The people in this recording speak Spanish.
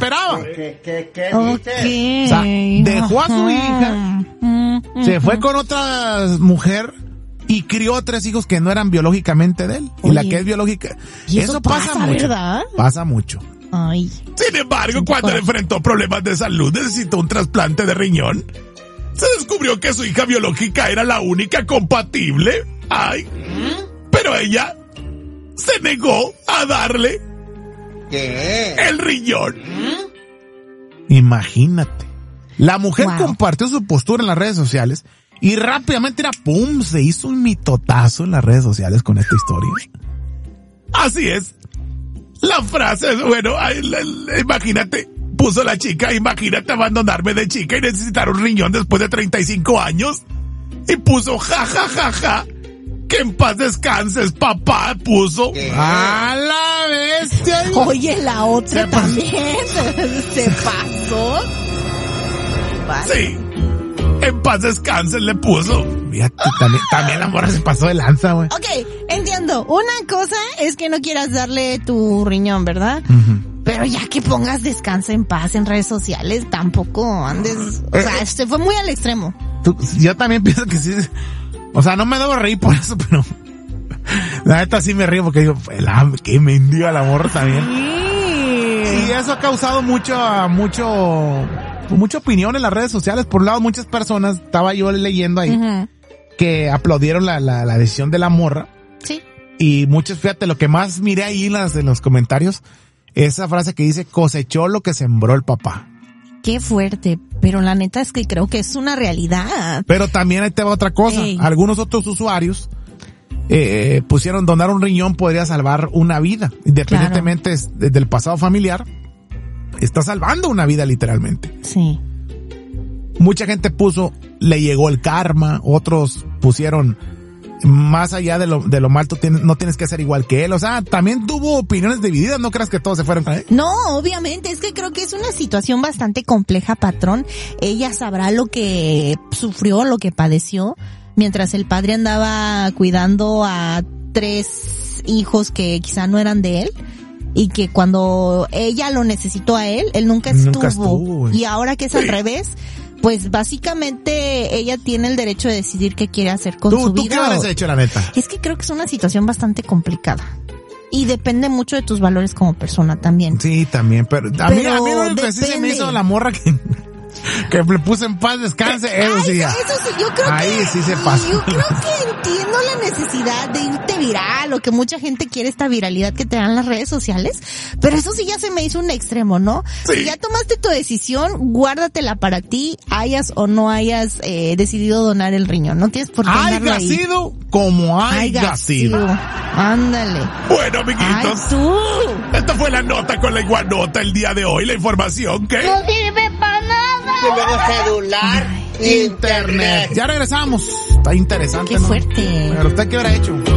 esperaba. ¿Qué Okay. O sea, dejó a su hija, se fue con otra mujer y crió 3 hijos que no eran biológicamente de él. Oye, y la que es biológica. y eso pasa, mucho. ¿verdad? Pasa mucho. Ay. Sin embargo, cuando le enfrentó problemas de salud, necesitó un trasplante de riñón. Se descubrió que su hija biológica era la única compatible. Ay. Pero ella se negó a darle el riñón. Imagínate. La mujer compartió su postura en las redes sociales y rápidamente se hizo un mitotazo en las redes sociales con esta historia. Así es. La frase es, imagínate, puso la chica, imagínate abandonarme de chica y necesitar un riñón después de 35 años. Y puso, ja, que en paz descanses, papá, puso. ¡A la bestia! Oye, la otra también se pasó. Sí, en paz descanses le puso. Fíjate, también la morra se pasó de lanza, güey. Ok, entiendo. Una cosa es que no quieras darle tu riñón, ¿verdad? Pero ya que pongas descansa en paz en redes sociales, tampoco andes... O sea, se fue muy al extremo. Yo también pienso que sí. O sea, no me debo reír por eso, pero... La neta sí me río porque digo, que mendiga la morra también. Sí. Y eso ha causado mucha opinión en las redes sociales. Por un lado, muchas personas, estaba yo leyendo ahí, que aplaudieron la decisión de la morra. Sí. Y muchos, fíjate, lo que más miré ahí en los comentarios, esa frase que dice, cosechó lo que sembró el papá. Qué fuerte, pero la neta es que creo que es una realidad. Pero también ahí te va otra cosa. Ey. Algunos otros usuarios pusieron donar un riñón podría salvar una vida. Independientemente del pasado familiar, está salvando una vida literalmente. Sí. Mucha gente puso, le llegó el karma. Otros pusieron, más allá de lo mal, no tienes que ser igual que él. O sea, también tuvo opiniones divididas. No creas que todos se fueron. No, obviamente, es que creo que es una situación bastante compleja, patrón. Ella sabrá lo que sufrió, lo que padeció, mientras el padre andaba cuidando a 3 hijos que quizá no eran de él. Y que cuando ella lo necesitó a él nunca estuvo. Y ahora que es al revés, pues básicamente ella tiene el derecho de decidir qué quiere hacer con su vida. ¿Tú qué hubieras hecho, la neta? Es que creo que es una situación bastante complicada. Y depende mucho de tus valores como persona también. Sí, también, pero a mí lo que sí se me hizo la morra que le puse en paz descanse, eso sí, yo creo ahí que, sí se pasa. Yo creo que entiendo la necesidad de irte viral, o que mucha gente quiere esta viralidad que te dan las redes sociales, pero eso sí ya se me hizo un extremo, ¿no? Sí. Si ya tomaste tu decisión, guárdatela para ti, hayas o no hayas decidido donar el riñón, no tienes por qué andarlo ahí. Haya sido como haya sido. Ándale. Bueno, amiguitos. Ay, tú. Esta fue la nota con la iguanota el día de hoy, la información que... No sirve para nada. Celular, internet. Ya regresamos. Está interesante, Qué ¿no? fuerte. Pero usted qué hubiera hecho.